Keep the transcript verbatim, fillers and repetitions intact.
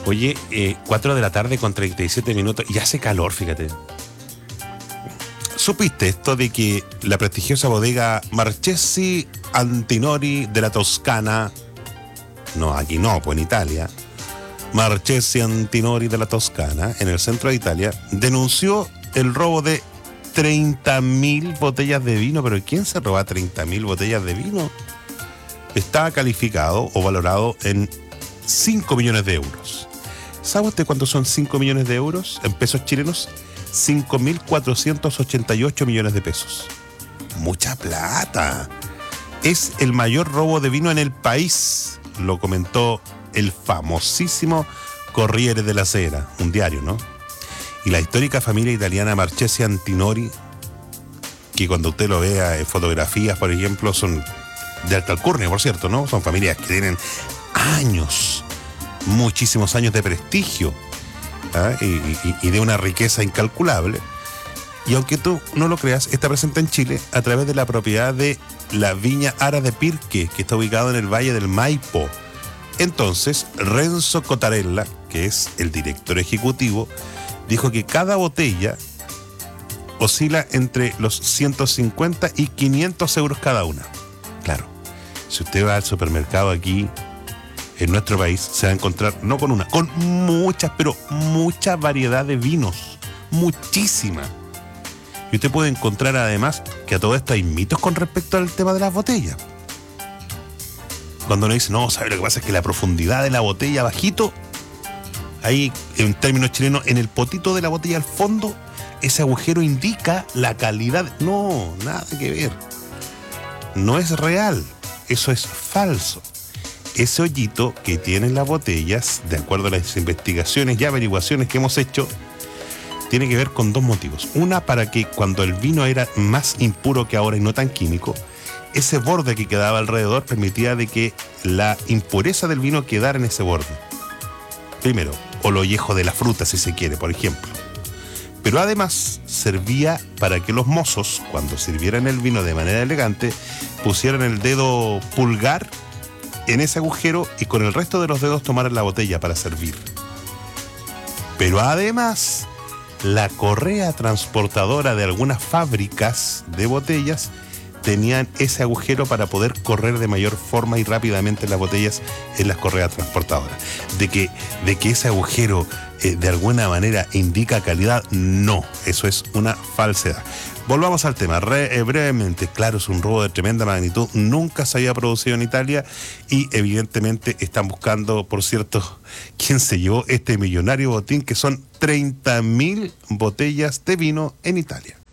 Oye, eh, cuatro de la tarde con treinta y siete minutos y hace calor, fíjate. ¿Supiste esto de que la prestigiosa bodega Marchesi Antinori de la Toscana, no, aquí no, pues en Italia, Marchesi Antinori de la Toscana, en el centro de Italia, denunció el robo de treinta mil botellas de vino? ¿Pero quién se roba treinta mil botellas de vino? Está calificado o valorado en cinco millones de euros. ¿Sabe usted cuántos son cinco millones de euros en pesos chilenos? cinco mil cuatrocientos ochenta y ocho millones de pesos. Mucha plata. Es el mayor robo de vino en el país, lo comentó el famosísimo Corriere della Sera, un diario, ¿no? Y la histórica familia italiana Marchesi Antinori, que cuando usted lo vea en fotografías, por ejemplo, son de alta alcurnia, por cierto, ¿no? Son familias que tienen años, muchísimos años de prestigio, ¿ah? y, y, y de una riqueza incalculable. Y aunque tú no lo creas, está presente en Chile a través de la propiedad de la Viña Ara de Pirque, que está ubicado en el Valle del Maipo. Entonces, Renzo Cottarella, que es el director ejecutivo, dijo que cada botella oscila entre los ciento cincuenta y quinientos euros cada una. Claro, si usted va al supermercado aquí en nuestro país, se va a encontrar no con una, con muchas, pero mucha variedad de vinos, muchísima. Y usted puede encontrar además que a todo esto hay mitos con respecto al tema de las botellas. Cuando uno dice, no, ¿sabe lo que pasa? Es que la profundidad de la botella bajito, ahí en términos chilenos, en el potito de la botella al fondo, ese agujero indica la calidad. No, nada que ver. No es real, eso es falso. Ese hoyito que tienen las botellas, de acuerdo a las investigaciones y averiguaciones que hemos hecho, tiene que ver con dos motivos. Una, para que cuando el vino era más impuro que ahora y no tan químico, ese borde que quedaba alrededor permitía de que la impureza del vino quedara en ese borde. Primero, o lo ollejo de la fruta, si se quiere, por ejemplo. Pero además servía para que los mozos, cuando sirvieran el vino de manera elegante, pusieran el dedo pulgar en ese agujero y con el resto de los dedos tomaran la botella para servir. Pero además, la correa transportadora de algunas fábricas de botellas tenían ese agujero para poder correr de mayor forma y rápidamente las botellas en las correas transportadoras. De que, de que ese agujero eh, de alguna manera indica calidad, no, eso es una falsedad. Volvamos al tema, Re, eh, brevemente. Claro, es un robo de tremenda magnitud, nunca se había producido en Italia y evidentemente están buscando, por cierto, quién se llevó este millonario botín, que son treinta mil botellas de vino en Italia.